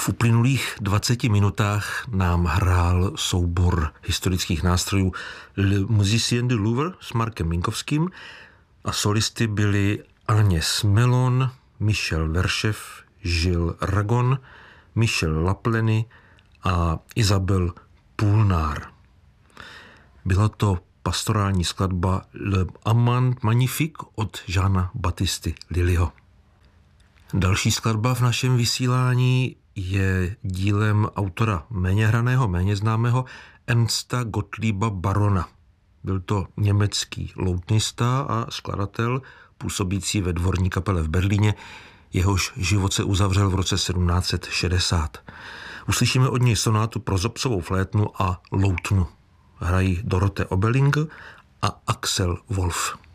V uplynulých 20 minutách nám hrál soubor historických nástrojů Le Musicien du Louvre s Markem Minkovským a solisty byli Agnès Mellon, Michel Veršev, Gilles Ragon, Michel Lapleny a Isabelle Poulnard. Byla to pastorální skladba Le Amant Magnifique od Jeana Baptisty Lillyho. Další skladba v našem vysílání je dílem autora méně hraného, méně známého Ernsta Gottlieba Barona. Byl to německý loutnista a skladatel, působící ve dvorní kapele v Berlíně, jehož život se uzavřel v roce 1760. Uslyšíme od něj sonátu pro zobsovou flétnu a loutnu. Hrají Dorothee Oberlinger a Axel Wolf.